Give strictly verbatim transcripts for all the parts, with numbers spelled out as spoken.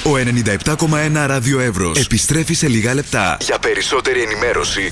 Ο ενενήντα επτά κόμμα ένα Ράδιο Εύρος επιστρέφει σε λίγα λεπτά. Για περισσότερη ενημέρωση,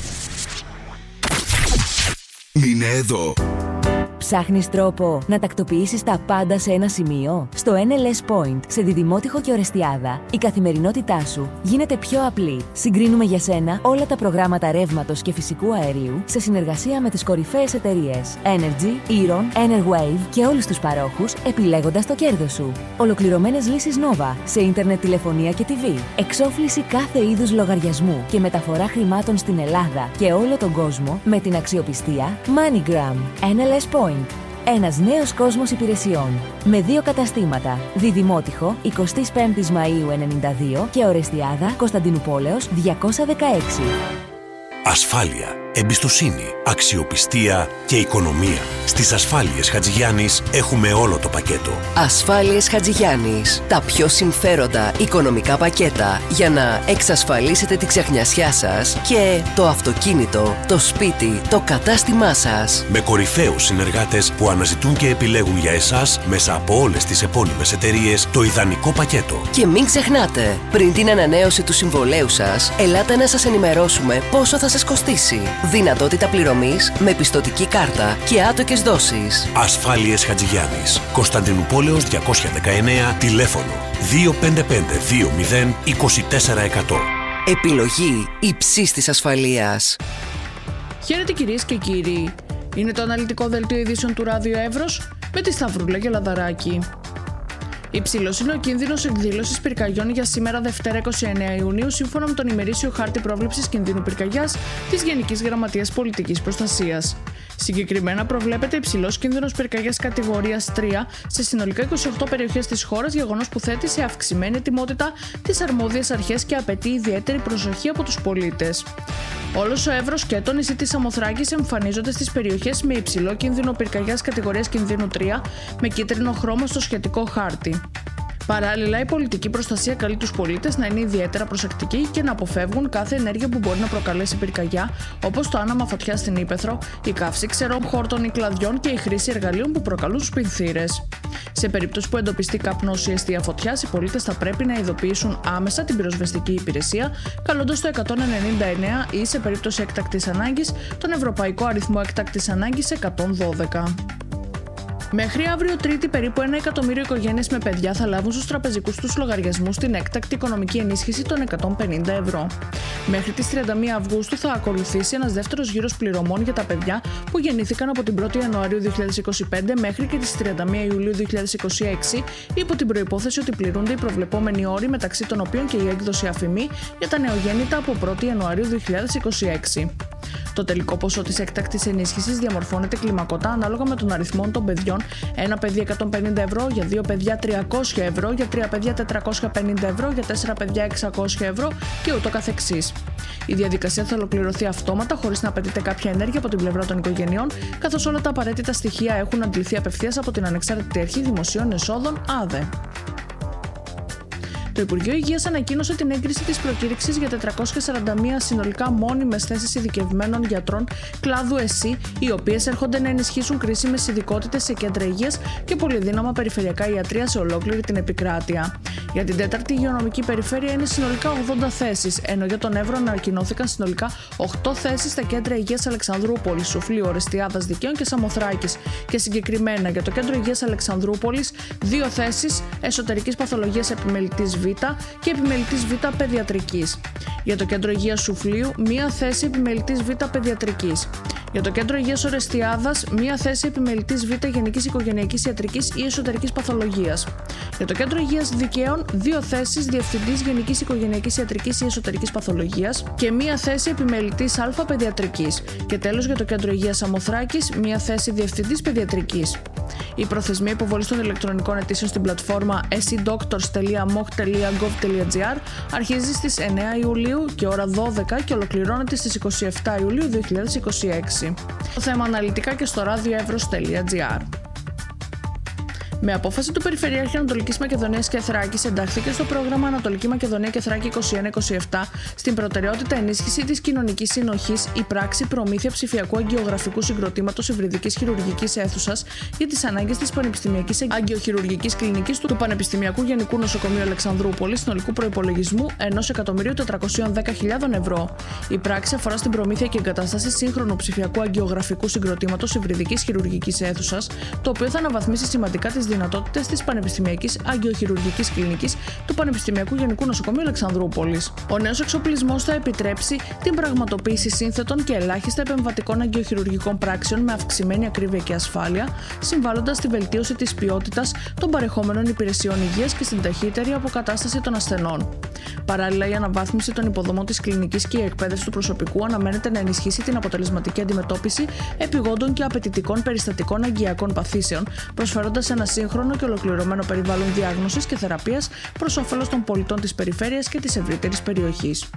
μείνε εδώ. Ψάχνεις τρόπο να τακτοποιήσεις τα πάντα σε ένα σημείο? Στο εν ελ ες Point, σε Διδημότυχο και Ορεστιάδα, η καθημερινότητά σου γίνεται πιο απλή. Συγκρίνουμε για σένα όλα τα προγράμματα ρεύματος και φυσικού αερίου σε συνεργασία με τις κορυφαίες εταιρείες Energy, Eron, Enerwave και όλους τους παρόχους, επιλέγοντας το κέρδος σου. Ολοκληρωμένες λύσεις Nova σε ίντερνετ, τηλεφωνία και τι βι. Εξόφληση κάθε είδους λογαριασμού και μεταφορά χρημάτων στην Ελλάδα και όλο τον κόσμο με την αξιοπιστία MoneyGram. εν ελ ες Point. Ένας νέος κόσμος υπηρεσιών. Με δύο καταστήματα. Διδημότυχο, εικοστή πέμπτη Μαΐου ενενήντα δύο και Ορεστιάδα, Κωνσταντινούπολεως διακόσια δεκαέξι. Ασφάλεια, εμπιστοσύνη, αξιοπιστία και οικονομία. Στις Ασφάλειες Χατζηγιάννης έχουμε όλο το πακέτο. Ασφάλειες Χατζηγιάννης. Τα πιο συμφέροντα οικονομικά πακέτα για να εξασφαλίσετε τη ξεχνιασιά σας και το αυτοκίνητο, το σπίτι, το κατάστημά σας. Με κορυφαίους συνεργάτες που αναζητούν και επιλέγουν για εσάς μέσα από όλες τις επώνυμες εταιρείες το ιδανικό πακέτο. Και μην ξεχνάτε, πριν την ανανέωση του συμβολέου σας, ελάτε να σας ενημερώσουμε πόσο θα σας κοστίσει. Δυνατότητα πληρωμής με πιστωτική κάρτα και άτοκες δόσεις. Ασφάλειες Χατζηγιάννης. Κωνσταντινούπολεως διακόσια δεκαεννέα, τηλέφωνο δύο πέντε πέντε δύο μηδέν είκοσι τέσσερα εκατό. Επιλογή υψής της ασφαλείας. Χαίρετε κυρίες και κύριοι. Είναι το αναλυτικό δελτίο ειδήσεων του Ράδιο Εύρος με τη Σταυρούλα και Λαδαράκη. Υψηλός είναι ο κίνδυνος εκδήλωσης πυρκαγιών για σήμερα Δευτέρα είκοσι εννέα Ιουνίου, σύμφωνα με τον ημερήσιο χάρτη πρόβλεψης κινδύνου πυρκαγιάς της Γενικής Γραμματείας Πολιτικής Προστασίας. Συγκεκριμένα προβλέπεται υψηλός κίνδυνος πυρκαγιάς κατηγορίας τρία σε συνολικά είκοσι οκτώ περιοχές της χώρας, γεγονός που θέτει σε αυξημένη ετοιμότητα τις αρμόδιες αρχές και απαιτεί ιδιαίτερη προσοχή από τους πολίτες. Όλος ο Εύρος και το νησί της Σαμοθράκης εμφανίζονται στις περιοχές με υψηλό κίνδυνο πυρκαγιάς κατηγορίας κινδύνου τρία, με κίτρινο χρώμα στο σχετικό χάρτη. Παράλληλα, η πολιτική προστασία καλεί τους πολίτες να είναι ιδιαίτερα προσεκτικοί και να αποφεύγουν κάθε ενέργεια που μπορεί να προκαλέσει πυρκαγιά, όπως το άναμα φωτιά στην ύπαιθρο, η καύση ξερών χόρτων ή κλαδιών και η χρήση εργαλείων που προκαλούν σπινθήρες. Σε περίπτωση που εντοπιστεί καπνός ή αιστεία φωτιάς, οι πολίτες θα πρέπει να ειδοποιήσουν άμεσα την πυροσβεστική υπηρεσία, καλώντας το εκατόν ενενήντα εννέα ή σε περίπτωση έκτακτης ανάγκης τον Ευρωπαϊκό Αριθμό Έκτακτης Ανάγκης εκατόν δώδεκα. Μέχρι αύριο Τρίτη, περίπου ένα εκατομμύριο οικογένειες με παιδιά θα λάβουν στους τραπεζικούς τους λογαριασμούς την έκτακτη οικονομική ενίσχυση των εκατόν πενήντα ευρώ. Μέχρι τις τριάντα μία Αυγούστου θα ακολουθήσει ένας δεύτερος γύρος πληρωμών για τα παιδιά που γεννήθηκαν από την πρώτη Ιανουαρίου δύο χιλιάδες είκοσι πέντε μέχρι και τις τριάντα μία Ιουλίου δύο χιλιάδες είκοσι έξι, υπό την προϋπόθεση ότι πληρούνται οι προβλεπόμενοι όροι, μεταξύ των οποίων και η έκδοση αφημί για τα νεογέννητα από πρώτη Ιανουαρίου δύο χιλιάδες είκοσι έξι. Το τελικό ποσό της έκτακτης ενίσχυσης διαμορφώνεται κλιμακωτά ανάλογα με τον αριθμό των παιδιών. Ένα παιδί εκατόν πενήντα ευρώ, για δύο παιδιά τριακόσια ευρώ, για τρία παιδιά τετρακόσια πενήντα ευρώ, για τέσσερα παιδιά εξακόσια ευρώ και ούτω καθεξής. Η διαδικασία θα ολοκληρωθεί αυτόματα, χωρίς να απαιτείται κάποια ενέργεια από την πλευρά των οικογενειών, καθώς όλα τα απαραίτητα στοιχεία έχουν αντληθεί απευθείας από την Ανεξάρτητη Αρχή Δημοσίων Εσόδων ΑΔΕ. Το Υπουργείο Υγείας ανακοίνωσε την έγκριση της προκήρυξης για τετρακόσιες σαράντα μία συνολικά μόνιμες θέσεις ειδικευμένων γιατρών κλάδου ΕΣΥ, οι οποίες έρχονται να ενισχύσουν κρίσιμες ειδικότητες σε κέντρα υγείας και πολυδύναμα περιφερειακά ιατρεία σε ολόκληρη την επικράτεια. Για την τέταρτη υγειονομική περιφέρεια είναι συνολικά ογδόντα θέσεις, ενώ για τον Εύρο ανακοινώθηκαν συνολικά οκτώ θέσεις στα κέντρα υγείας Αλεξανδρούπολης, Σουφλίου, Ορεστιάδας, Δικαίων και Σαμοθράκης. Και συγκεκριμένα για το κέντρο υγείας Αλεξανδρούπολης, δύο θέσεις εσωτερικής παθολογίας επιμελητής Β και επιμελητής Β παιδιατρικής. Για το κέντρο υγείας Σουφλίου, μία θέση επιμελητής Β παιδιατρικής. Για το κέντρο υγείας Ορεστιάδας, μία θέση επιμελητής Β γενικής οικογενειακής ιατρικής ή εσωτερικής παθολογίας. Για το κέντρο υγείας Δικαίων, δύο θέσεις διευθυντής γενικής οικογενειακής ιατρικής ή εσωτερικής παθολογίας και μία θέση επιμελητής Α παιδιατρικής. Και τέλος, για το κέντρο υγείας Σαμοθράκης, μία θέση διευθυντής παιδιατρικής. Η προθεσμία υποβολής των ηλεκτρονικών αιτήσεων στην πλατφόρμα esidoctors τελεία moc τελεία gov τελεία gr αρχίζει στις εννέα Ιουλίου και ώρα δώδεκα και ολοκληρώνεται στις είκοσι επτά Ιουλίου δύο χιλιάδες είκοσι έξι. Το θέμα αναλυτικά και στο radioevros τελεία gr. Με απόφαση του Περιφερειάρχη Ανατολικής Μακεδονίας και Θράκης εντάχθηκε στο πρόγραμμα Ανατολική Μακεδονία και Θράκη είκοσι ένα είκοσι επτά στην προτεραιότητα ενίσχυση της κοινωνικής συνοχής η πράξη προμήθεια ψηφιακού αγγειογραφικού συγκροτήματος υβριδικής χειρουργικής αίθουσας για τις ανάγκες της Πανεπιστημιακής Αγγειοχειρουργικής Κλινικής του Πανεπιστημιακού Γενικού Νοσοκομείου Αλεξανδρούπολης συνολικού προϋπολογισμού ενός εκατομμυρίου τετρακόσιες δέκα χιλιάδες ευρώ. Η πράξη αφορά στην προμήθεια και εγκατάσταση σύγχρονου ψηφιακού αγγειογραφικού συγκροτήματος υβριδικής χειρουργικής αίθουσας, το οποίο θα αναβαθμίσει σημαντικά τις δυνατότητες της Πανεπιστημιακής Αγγειοχειρουργικής Κλινικής του Πανεπιστημιακού Γενικού Νοσοκομείου Αλεξανδρούπολης. Ο νέος εξοπλισμός θα επιτρέψει την πραγματοποίηση σύνθετων και ελάχιστα επεμβατικών αγγειοχειρουργικών πράξεων με αυξημένη ακρίβεια και ασφάλεια, συμβάλλοντας στη βελτίωση της ποιότητας των παρεχόμενων υπηρεσιών υγείας και στην ταχύτερη αποκατάσταση των ασθενών. Παράλληλα, η αναβάθμιση των υποδομών της κλινικής και η εκπαίδευση του προσωπικού αναμένεται να ενισχύσει την αποτελεσματική αντιμετώπιση επιγόντων και απαιτητικών περιστατικών αγγειακών παθήσεων, προσφέροντας ένα σύγχρονο και ολοκληρωμένο περιβάλλον διάγνωσης και θεραπείας προς όφελος των πολιτών της περιφέρειας και της ευρύτερης περιοχής.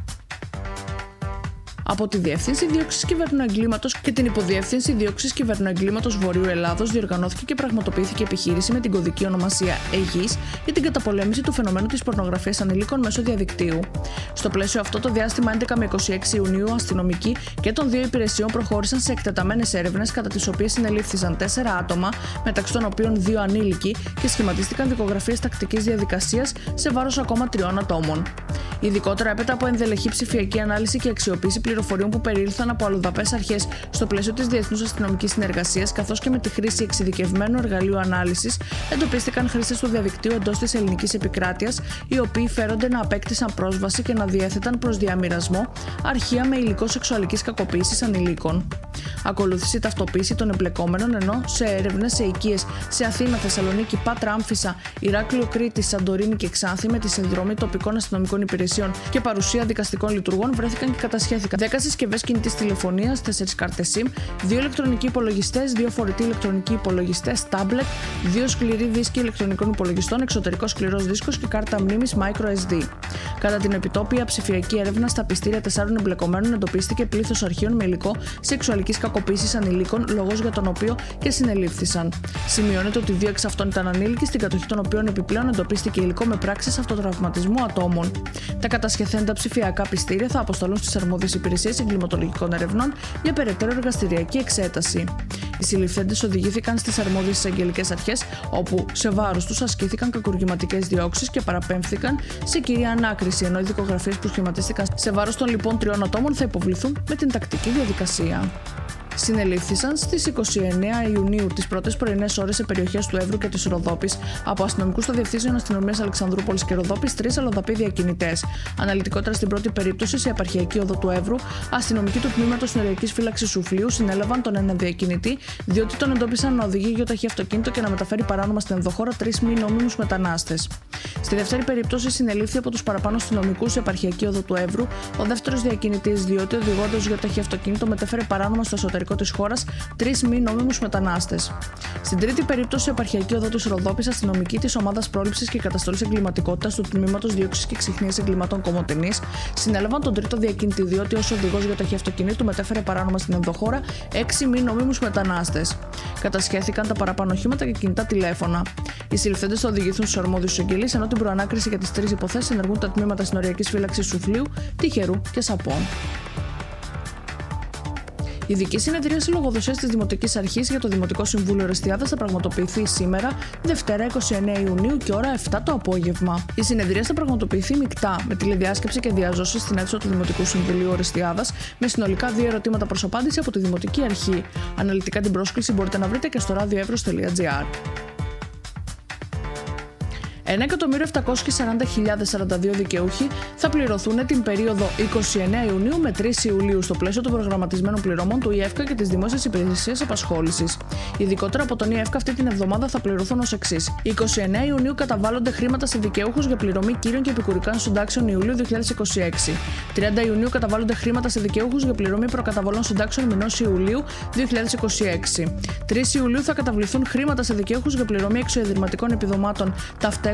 Από τη Διεύθυνση Δίωξης Κυβερνοεγκλήματος και την Υποδιεύθυνση Δίωξης Κυβερνοεγκλήματος Βορείου Ελλάδος διοργανώθηκε και πραγματοποιήθηκε επιχείρηση με την κωδική ονομασία ΕΓΙΣ για την καταπολέμηση του φαινομένου της πορνογραφίας ανηλίκων μέσω διαδικτύου. Στο πλαίσιο αυτό, το διάστημα έντεκα με είκοσι έξι Ιουνίου, αστυνομικοί και των δύο υπηρεσιών προχώρησαν σε εκτεταμένες έρευνες, κατά τις οποίες συνελήφθησαν τέσσερα άτομα, μεταξύ των οποίων δύο ανήλικοι, και σχηματίστηκαν δικογραφίες τακτικής διαδικασίας σε βάρος ακόμα τριών ατόμων. Ειδικότερα, έπειτα από ενδελεχή ψηφιακή ανάλυση και αξιοποίηση πληροφοριών που περιήλθαν από αλλοδαπές αρχές στο πλαίσιο της διεθνούς αστυνομικής συνεργασίας, καθώς και με τη χρήση εξειδικευμένου εργαλείου ανάλυσης, εντοπίστηκαν χρήστες του διαδικτύου εντός της ελληνικής επικράτειας, οι οποίοι φέρονται να απέκτησαν πρόσβαση και να διέθεταν προς διαμοιρασμό αρχεία με υλικό σεξουαλικής κακοποίησης ανηλίκων. Ακολούθησε η ταυτοποίηση των εμπλεκόμενων, ενώ σε έρευνες σε οικίες σε Αθήνα, Θεσσαλονίκη, Πάτρα, Άμφισσα, Ηράκλειο, Κρήτη, Σαντορίνη και Ξάνθη, με τη συνδρομή τοπικών αστυνομικών υπηρεσιών και παρουσία δικαστικών λειτουργών, βρέθηκαν και κατασχέθηκαν δέκα συσκευές κινητής τηλεφωνίας, τέσσερις κάρτες SIM, δύο ηλεκτρονικοί υπολογιστές, δύο φορητοί ηλεκτρονικοί υπολογιστές, τάμπλετ, δύο σκληροί δίσκοι ηλεκτρονικών υπολογιστών, εξωτερικό σκληρός δίσκος και κάρτα μνήμης microSD. Κατά την επιτόπια ψηφιακή έρευνα στα πιστήρια τεσσάρων εμπλεκομένων εντοπίστηκε πλήθος αρχείων με υλικό σεξουαλικής κακοποίησης ανηλίκων, λόγος για τον οποίο και συνελήφθησαν. Σημειώνεται ότι δύο εξ αυτών ήταν ανήλικοι, στην κατοχή των οποίων επιπλέον εντοπίστηκε υλικό με πράξεις αυτοτραυματισμού ατόμων. Τα κατασχεθέντα ψηφιακά πιστήρια θα αποσταλούν στις αρμόδιες υπηρεσίες εγκληματολογικών ερευνών για περαιτέρω εργαστηριακή εξέταση. Οι συλληφθέντες οδηγήθηκαν στις αρμόδιες εισαγγελικές αρχές, όπου σε βάρος τους ασκήθηκαν κακουργηματικές διώξεις και παραπέμφθηκαν σε κυρία ανάκριση, ενώ οι δικογραφίες που σχηματίστηκαν σε βάρος των λοιπόν τριών ατόμων θα υποβληθούν με την τακτική διαδικασία. Συνελήφθησαν στις είκοσι εννέα Ιουνίου τις πρώτες πρωινές ώρες σε περιοχές του Εύρου και της Ροδόπης από αστυνομικούς των Διευθύνσεων Αστυνομίας Αλεξανδρούπολης και Ροδόπης τρεις αλλοδαποί διακινητές. Αναλυτικότερα, στην πρώτη περίπτωση, σε επαρχιακή οδό του Εύρου, αστυνομικοί του τμήματος Συνοριακής Φύλαξης Σουφλίου συνέλαβαν τον ένα διακινητή, διότι τον εντόπισαν να οδηγεί γεωταχή αυτοκίνητο και να μεταφέρει παράνομα στην ενδοχώρα τρεις μη νόμιμους μετανάστες. Στη δεύτερη περίπτωση, συνελήφθη από τους παραπάνω αστυνομικούς σε επαρχιακή οδό του Εύρου ο δεύτερος διακινητής, διότι οδηγώντας γεωταχή αυτοκίνητο μετέφερε παράνομα στο εσωτερικό της χώρας τρεις μη νόμιμους μετανάστες. Στην τρίτη περίπτωση, σε επαρχιακή οδό της Ροδόπης, αστυνομικοί της Ομάδας Πρόληψης και Καταστολής Εγκληματικότητας του Τμήματος Δίωξης και Ξυχνίας Εγκλημάτων Κομοτηνής συνέλαβαν τον τρίτο διακινητή, διότι ως οδηγός γεωταχή αυτοκινήτου μετέφερε παράνομα στην ενδοχώρα έξι μη νόμιμους μετανάστες. Κατασχέθηκαν τα παραπάνω οχήματα και κινητά τηλέφωνα. Οι συλληφθέντες θα οδηγηθούν στους αρμόδιους εισαγγελείς, ενώ την προανάκριση για τις τρεις υποθέσεις ενεργούν τα τμήματα Συνοριακής Φύλαξης Σουφλίου, Τυχερού και Σαπών. Η ειδική συνεδρίαση λογοδοσίας της Δημοτικής Αρχής για το Δημοτικό Συμβούλιο Ορεστιάδας θα πραγματοποιηθεί σήμερα, Δευτέρα είκοσι εννέα Ιουνίου και ώρα επτά το απόγευμα. Η συνεδρίαση θα πραγματοποιηθεί μεικτά, με τηλεδιάσκεψη και διαζώσεις στην αίθουσα του Δημοτικού Συμβουλίου Ορεστιάδας, με συνολικά δύο ερωτήματα προς απάντηση από τη Δημοτική Αρχή. Αναλυτικά την πρόσκληση μπορείτε να βρείτε και στο radioevros τελεία gr. ένα εκατομμύριο επτακόσιες σαράντα χιλιάδες σαράντα δύο δικαιούχοι θα πληρωθούν την περίοδο είκοσι εννέα Ιουνίου με τρεις Ιουλίου στο πλαίσιο των προγραμματισμένων πληρωμών του ΙΕΦΚΑ και της Δημόσιας Υπηρεσίας Απασχόλησης. Ειδικότερα από τον ΙΕΦΚΑ αυτή την εβδομάδα θα πληρωθούν ως εξής. είκοσι εννέα Ιουνίου καταβάλλονται χρήματα σε δικαιούχους για πληρωμή κύριων και επικουρικών συντάξεων Ιουλίου δύο χιλιάδες είκοσι έξι. τριάντα Ιουνίου καταβάλλονται χρήματα σε δικαιούχους για πληρωμή προκαταβολών συντάξεων μηνός Ιουλίου δύο χιλιάδες είκοσι έξι. τρεις Ιουλίου θα καταβληθούν χρήματα σε δικαιούχους για πληρωμή εξωεδηρματικών επιδομάτων ταυτέκου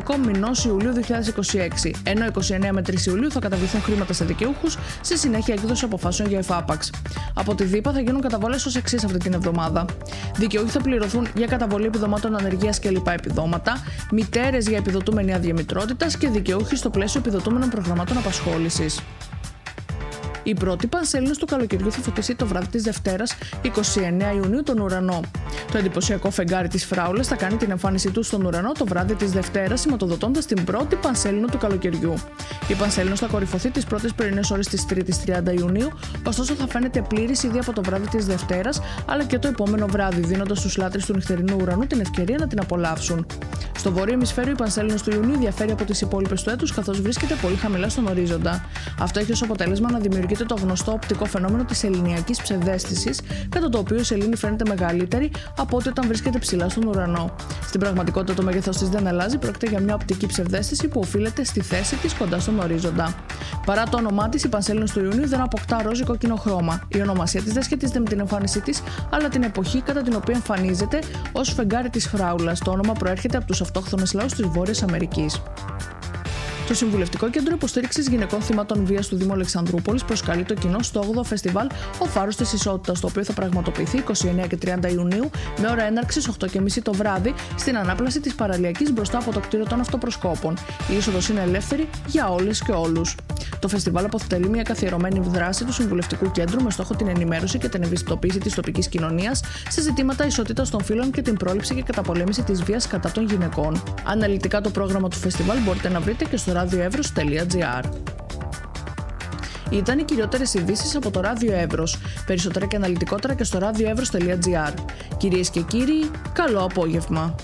ΕΚΟ μηνός Ιουλίου δύο χιλιάδες είκοσι έξι, ενώ είκοσι εννέα με τρεις Ιουλίου θα καταβληθούν χρήματα σε δικαιούχους σε συνέχεια έκδοση αποφάσεων για εφάπαξ. Από τη ΔΥΠΑ θα γίνουν καταβολές ως εξής αυτή την εβδομάδα. Δικαιούχοι θα πληρωθούν για καταβολή επιδομάτων ανεργίας και λοιπά επιδόματα, μητέρες για επιδοτούμενη άδεια μητρότητας και δικαιούχοι στο πλαίσιο επιδοτούμενων προγραμμάτων απασχόλησης. Η πρώτη πανσέλινος του καλοκαιριού θα φωτίσει το βράδυ της Δευτέρας, εικοστή ενάτη Ιουνίου, τον ουρανό. Το εντυπωσιακό φεγγάρι της Φράουλας θα κάνει την εμφάνισή του στον ουρανό το βράδυ της Δευτέρας, σηματοδοτώντας την πρώτη πανσέλινο του καλοκαιριού. Η πανσέλινος θα κορυφωθεί τις πρώτες πρωινές ώρες της Τρίτης τριάντα Ιουνίου, ωστόσο θα φαίνεται πλήρης ήδη από το βράδυ της Δευτέρας, αλλά και το επόμενο βράδυ, δίνοντας στους λάτρεις του νυχτερινού ουρανού την ευκαιρία να την απολαύσουν. Στο βόρειο ημισφαίριο, η πανσέλινος του Ιουνίου διαφέρει από τις υπόλοιπες του έτους, καθώς βρίσκεται πολύ χαμηλά στον ορίζοντα. Αυτό έχει ως αποτέλεσμα να δημιουργείται το γνωστό οπτικό φαινόμενο της ελληνιακής ψευδαίσθησης, κατά το οποίο η σελήνη φαίνεται μεγαλύτερη από ό,τι όταν βρίσκεται ψηλά στον ουρανό. Στην πραγματικότητα, το μέγεθος της δεν αλλάζει, πρόκειται για μια οπτική ψευδαίσθηση που οφείλεται στη θέση της κοντά στον ορίζοντα. Παρά το όνομά της, η πανσέλινος του Ιουνίου δεν αποκτά ροζ κόκκινο χρώμα. Η ονομασία της δεν σχετίζεται με την εμφάνισή της, αλλά την εποχή κατά την οποία εμφανίζεται ως φεγγάρι της Φράουλας. Το όνομα προέρχεται από τους αυτόχθονες λαούς της Βόρειας Αμερικής. Το Συμβουλευτικό Κέντρο Υποστήριξης Γυναικών Θυμάτων Βίας του Δήμου Αλεξανδρούπολης προσκαλεί το κοινό στο όγδοο Φεστιβάλ Ο Φάρος της Ισότητας, το οποίο θα πραγματοποιηθεί εικοστή ενάτη και τριάντα Ιουνίου με ώρα έναρξης οκτώ και μισή το βράδυ στην ανάπλαση της παραλιακής μπροστά από το κτίριο των Αυτοπροσκόπων. Η είσοδος είναι ελεύθερη για όλες και όλους. Το φεστιβάλ αποτελεί μια καθιερωμένη δράση του Συμβουλευτικού Κέντρου με στόχο την ενημέρωση και την ευαισθητοποίηση της τοπικής κοινωνίας σε ζητήματα ισότητας των φύλων και την πρόληψη και καταπολέμηση της βίας κατά των γυναικών. Αναλυτικά το πρόγραμμα του φεστιβάλ μπορείτε να βρείτε και στο ραδιοεύρος τελεία τζι άρ. Ήταν οι κυριότερες ειδήσεις από το Ράδιο Εύρος. Περισσότερα και αναλυτικότερα και στο ραδιοεύρος τελεία τζι άρ. Κυρίες και κύριοι, καλό απόγευμα.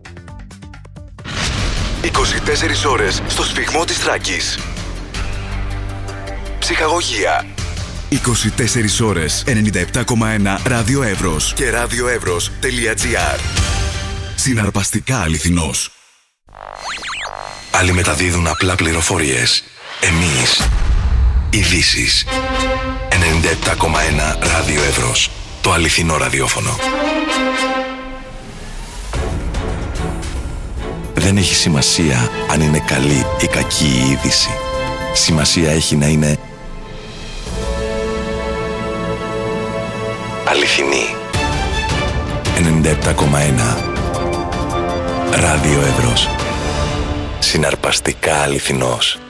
είκοσι τέσσερις ώρες στο σφιγμό της Θράκης. Ψυχαγωγία. είκοσι τέσσερις ώρες ενενήντα επτά κόμμα ένα Ράδιο Εύρος και ραδιοεύρος τελεία τζι άρ. Συναρπαστικά αληθινός. Άλλοι μεταδίδουν απλά πληροφορίες. Εμείς, ειδήσεις. ενενήντα επτά κόμμα ένα Ράδιο Εύρος. Το αληθινό ραδιόφωνο. Δεν έχει σημασία αν είναι καλή ή κακή η είδηση. Σημασία έχει να είναι αληθινή. ενενήντα επτά κόμμα ένα Ράδιο Εύρος. Συναρπαστικά αληθινός.